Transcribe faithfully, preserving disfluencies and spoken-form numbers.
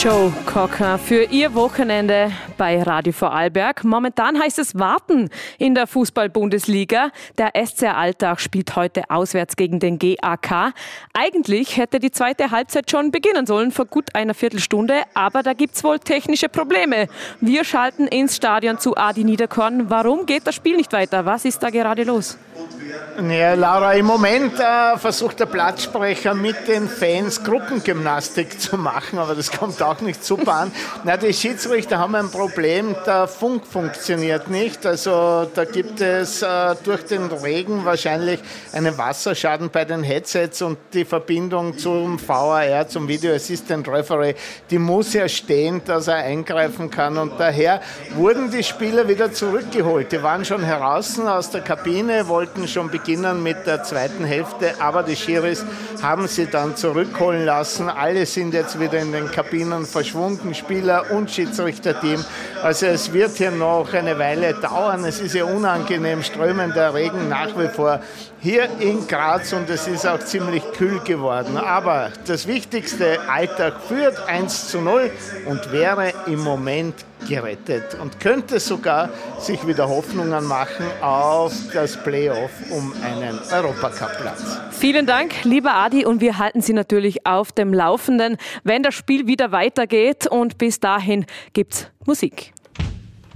Joe Cocker für Ihr Wochenende bei Radio Vorarlberg. Momentan heißt es warten in der Fußball-Bundesliga. Der S C Alltag spielt heute auswärts gegen den G A K. Eigentlich hätte die zweite Halbzeit schon beginnen sollen, vor gut einer Viertelstunde, aber da gibt's wohl technische Probleme. Wir schalten ins Stadion zu Adi Niederkorn. Warum geht das Spiel nicht weiter? Was ist da gerade los? Ja, Laura, im Moment äh, versucht der Platzsprecher mit den Fans Gruppengymnastik zu machen, aber das kommt auch nicht super an. Na, die Schiedsrichter haben ein Problem, der Funk funktioniert nicht. Also da gibt es äh, durch den Regen wahrscheinlich einen Wasserschaden bei den Headsets und die Verbindung zum V A R, zum Video Assistant Referee, die muss ja stehen, dass er eingreifen kann. Und daher wurden die Spieler wieder zurückgeholt. Die waren schon heraus aus der Kabine, wollten schon beginnen mit der zweiten Hälfte, aber die Schiris haben sie dann zurückholen lassen. Alle sind jetzt wieder in den Kabinen verschwunden, Spieler und Schiedsrichterteam. Also es wird hier noch eine Weile dauern. Es ist ja unangenehm, strömender Regen nach wie vor hier in Graz und es ist auch ziemlich kühl geworden. Aber das Wichtigste, Alltag führt eins zu null und wäre im Moment gerettet und könnte sogar sich wieder Hoffnungen machen auf das Playoff um einen Europacup-Platz. Vielen Dank, lieber Adi, und wir halten Sie natürlich auf dem Laufenden, wenn das Spiel wieder weitergeht, und bis dahin gibt's Musik.